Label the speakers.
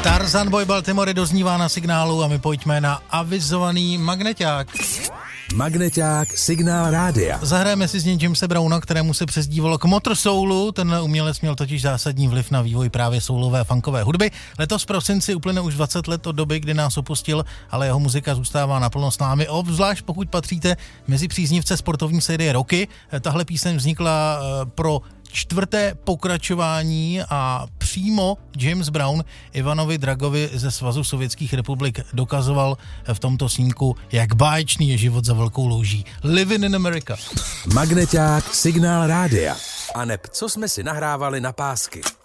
Speaker 1: Tarzan Boy Baltimore doznívá na Signálu a my pojďme na avizovaný magneťák.
Speaker 2: Magneťák Signál rádia.
Speaker 1: Zahrajeme si s ním Jamese Browna, kterému se přezdívalo Kmotr soulu. Ten umělec měl totiž zásadní vliv na vývoj právě soulové a funkové hudby. Letos v prosinci uplyne už 20 let od doby, kdy nás opustil, ale jeho muzika zůstává naplno s námi, obzvlášť pokud patříte mezi příznivce sportovní série Rocky. Tahle píseň vznikla pro 4. pokračování a přímo James Brown Ivanovi Dragovi ze Svazu sovětských republik dokazoval v tomto snímku, jak báječný je život za velkou louží. Living in America.
Speaker 2: Magneťák Signál rádia. A neb, co jsme si nahrávali na pásky.